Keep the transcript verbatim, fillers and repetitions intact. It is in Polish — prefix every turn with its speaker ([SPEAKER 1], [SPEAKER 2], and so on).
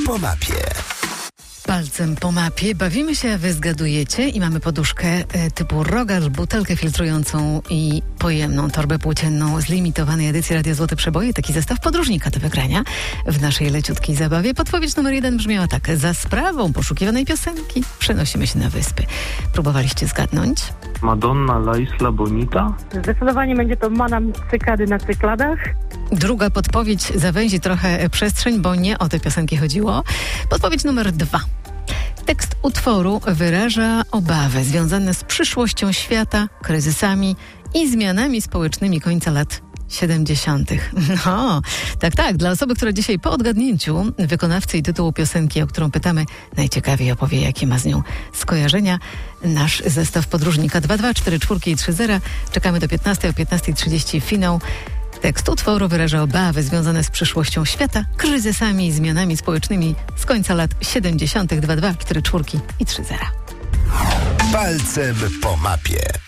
[SPEAKER 1] po mapie.
[SPEAKER 2] Palcem po mapie bawimy się, a wy zgadujecie i mamy poduszkę e, typu rogal, butelkę filtrującą i pojemną torbę płócienną z limitowanej edycji Radia Złote Przeboje. Taki zestaw podróżnika do wygrania w naszej leciutkiej zabawie. Podpowiedź numer jeden brzmiała tak. Za sprawą poszukiwanej piosenki przenosimy się na wyspy. Próbowaliście zgadnąć?
[SPEAKER 3] Madonna, La Isla Bonita?
[SPEAKER 4] Zdecydowanie będzie to Manam cykady na cykladach.
[SPEAKER 2] Druga podpowiedź zawęzi trochę przestrzeń, bo nie o te piosenki chodziło. Podpowiedź numer dwa. Tekst utworu wyraża obawy związane z przyszłością świata, kryzysami i zmianami społecznymi końca lat siedemdziesiątych. No, tak, tak. Dla osoby, która dzisiaj po odgadnięciu wykonawcy i tytułu piosenki, o którą pytamy, najciekawiej opowie, jakie ma z nią skojarzenia. Nasz zestaw podróżnika dwa dwa cztery cztery i trzy zero. Czekamy do piętnastej, o piętnasta trzydzieści finał. Tekst utworu wyraża obawy związane z przyszłością świata, kryzysami i zmianami społecznymi z końca lat siedemdziesiątych. dwa dwa cztery cztery i trzy zero.
[SPEAKER 1] Palcem po mapie.